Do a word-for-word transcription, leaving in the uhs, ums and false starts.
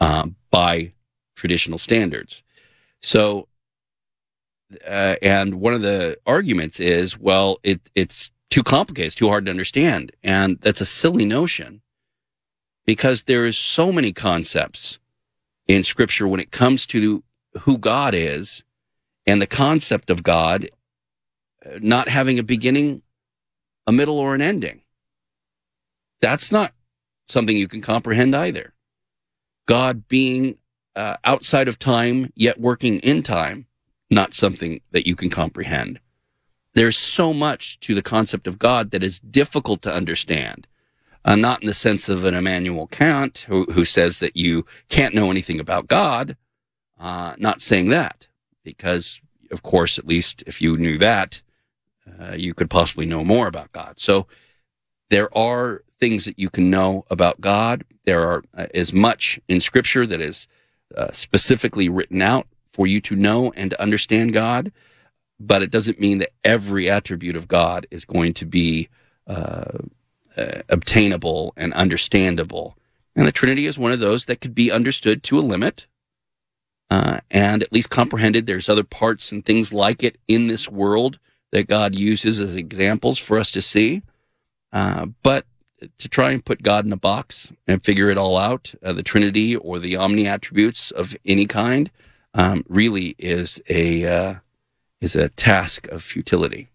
uh, by traditional standards. So, uh, and one of the arguments is, well, it, it's too complicated, it's too hard to understand. And that's a silly notion, because there is so many concepts in Scripture when it comes to who God is and the concept of God not having a beginning, a middle, or an ending. That's not something you can comprehend either. God being uh, outside of time, yet working in time, not something that you can comprehend. There's so much to the concept of God that is difficult to understand. Uh, not in the sense of an Immanuel Kant, who, who says that you can't know anything about God. Uh, not saying that, because, of course, at least if you knew that, uh, you could possibly know more about God. So there are things that you can know about God. There are uh, as much in Scripture that is uh, specifically written out for you to know and to understand God, but it doesn't mean that every attribute of God is going to be uh, uh, obtainable and understandable. And the Trinity is one of those that could be understood to a limit uh, and at least comprehended. There's other parts and things like it in this world that God uses as examples for us to see. Uh, but to try and put God in a box and figure it all out, uh, the Trinity or the omni attributes of any kind, um, really is a uh, is a task of futility.